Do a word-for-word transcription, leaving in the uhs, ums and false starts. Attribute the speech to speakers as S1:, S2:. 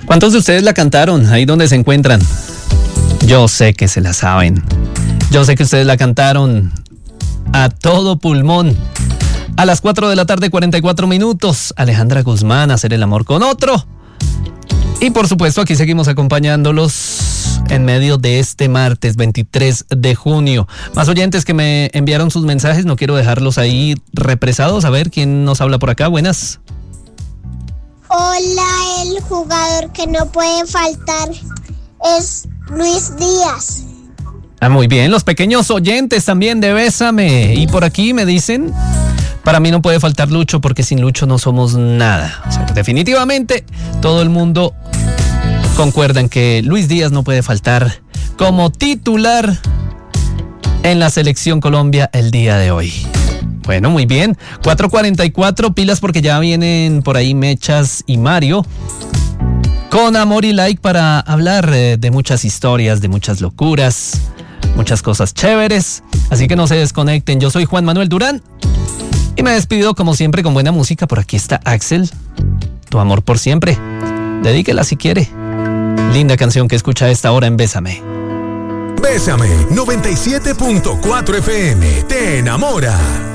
S1: ¿Cuántos de ustedes la cantaron ahí donde se encuentran? Yo sé que se la saben. Yo sé que ustedes la cantaron a todo pulmón. A las cuatro de la tarde, cuarenta y cuatro minutos. Alejandra Guzmán, Hacer el amor con otro. Y por supuesto, aquí seguimos acompañándolos en medio de este martes veintitrés de junio. Más oyentes que me enviaron sus mensajes, no quiero dejarlos ahí represados. A ver, ¿quién nos habla por acá? Buenas.
S2: Hola, el jugador que no puede faltar es Luis Díaz.
S1: Ah, muy bien, los pequeños oyentes también de Bésame. Y por aquí me dicen, para mí no puede faltar Lucho porque sin Lucho no somos nada. O sea, definitivamente todo el mundo concuerda en que Luis Díaz no puede faltar como titular en la Selección Colombia el día de hoy. Bueno, muy bien. cuatro cuarenta y cuatro, pilas porque ya vienen por ahí Mechas y Mario con amor y like para hablar eh, de muchas historias, de muchas locuras, muchas cosas chéveres. Así que no se desconecten. Yo soy Juan Manuel Durán y me despido como siempre con buena música. Por aquí está Axel, Tu amor por siempre. Dedíquela si quiere. Linda canción que escucha a esta hora en Bésame.
S3: Bésame noventa y siete punto cuatro F M. Te enamora.